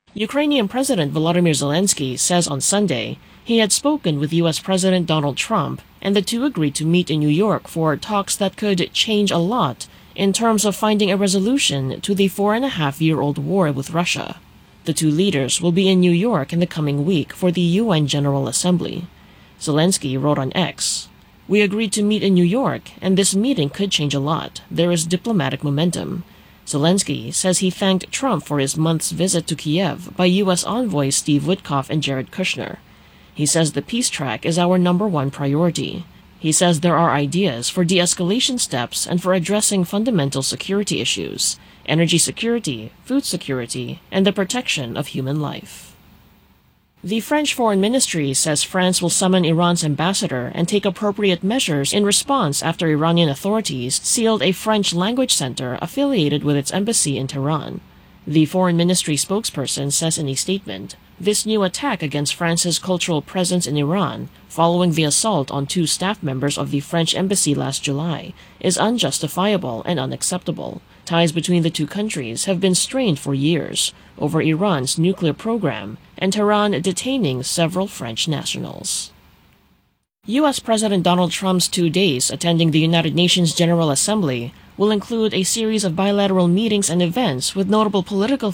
Ukrainian President Volodymyr Zelensky says on Sunday he had spoken with U.S. President Donald Trump, and the two agreed to meet in New York for talks that could change a lot in terms of finding a resolution to the 4.5-year-old war with Russia. The two leaders will be in New York in the coming week for the UN General Assembly. Zelensky wrote on X, "We agreed to meet in New York, and this meeting could change a lot. There is diplomatic momentum." Zelensky says he thanked Trump for his month's visit to Kiev by U.S. envoys Steve Witkoff and Jared Kushner. He says the peace track is our #1 priority. He says there are ideas for de-escalation steps and for addressing fundamental security issues, energy security, food security, and the protection of human life. The French Foreign Ministry says France will summon Iran's ambassador and take appropriate measures in response after Iranian authorities sealed a French-language center affiliated with its embassy in Tehran. The Foreign Ministry spokesperson says in a statement, "This new attack against France's cultural presence in Iran, following the assault on 2 staff members of the French embassy last July, is unjustifiable and unacceptable. Ties between the two countries have been strained for years over Iran's nuclear program and Tehran detaining several French nationals." U.S. President Donald Trump's 2 days attending the United Nations General Assembly will include a series of bilateral meetings and events with notable political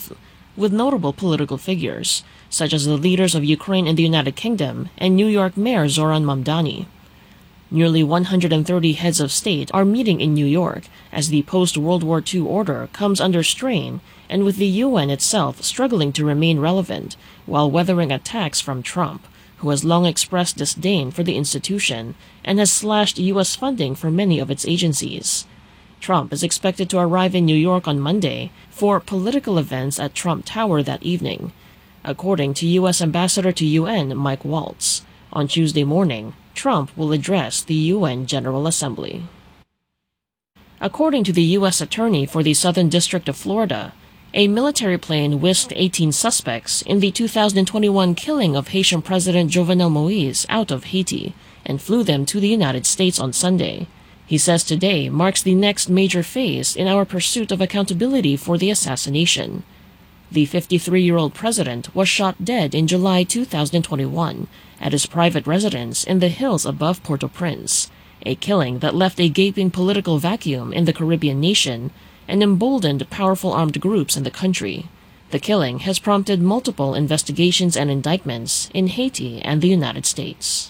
figures, such as the leaders of Ukraine and the United Kingdom and New York Mayor Zoran Mamdani. Nearly 130 heads of state are meeting in New York as the post-World War II order comes under strain, and with the UN itself struggling to remain relevant while weathering attacks from Trump, who has long expressed disdain for the institution and has slashed U.S. funding for many of its agencies. Trump is expected to arrive in New York on Monday for political events at Trump Tower that evening, according to U.S. Ambassador to UN Mike Waltz. On Tuesday morning, Trump will address the UN General Assembly. According to the U.S. Attorney for the Southern District of Florida, a military plane whisked 18 suspects in the 2021 killing of Haitian President Jovenel Moïse out of Haiti and flew them to the United States on Sunday. He says today marks the next major phase in our pursuit of accountability for the assassination. The 53-year-old president was shot dead in July 2021 at his private residence in the hills above Port-au-Prince, a killing that left a gaping political vacuum in the Caribbean nation and emboldened powerful armed groups in the country. The killing has prompted multiple investigations and indictments in Haiti and the United States.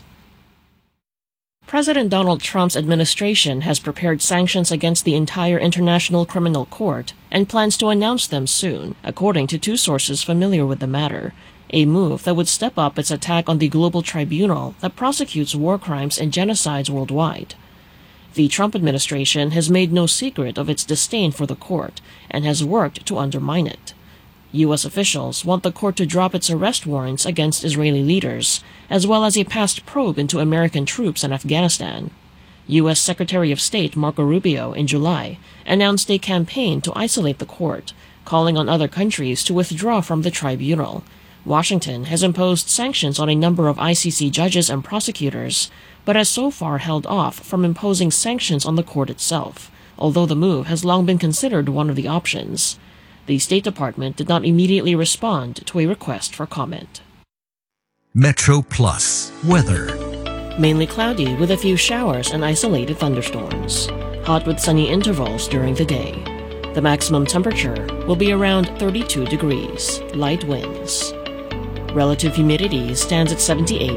President Donald Trump's administration has prepared sanctions against the entire International Criminal Court and plans to announce them soon, according to 2 sources familiar with the matter, a move that would step up its attack on the global tribunal that prosecutes war crimes and genocides worldwide. The Trump administration has made no secret of its disdain for the court and has worked to undermine it. U.S. officials want the court to drop its arrest warrants against Israeli leaders, as well as a past probe into American troops in Afghanistan. U.S. Secretary of State Marco Rubio in July announced a campaign to isolate the court, calling on other countries to withdraw from the tribunal. Washington has imposed sanctions on a number of ICC judges and prosecutors, but has so far held off from imposing sanctions on the court itself, although the move has long been considered one of the options. The State Department did not immediately respond to a request for comment. Metro Plus weather. Mainly cloudy with a few showers and isolated thunderstorms. Hot with sunny intervals during the day. The maximum temperature will be around 32 degrees, light winds. Relative humidity stands at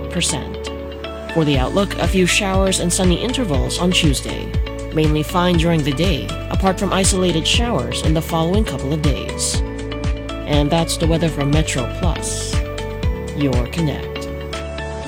78%. For the outlook, a few showers and sunny intervals on Tuesday. Mainly fine during the day, apart from isolated showers in the following couple of days. And that's the weather from Metro Plus, your connect.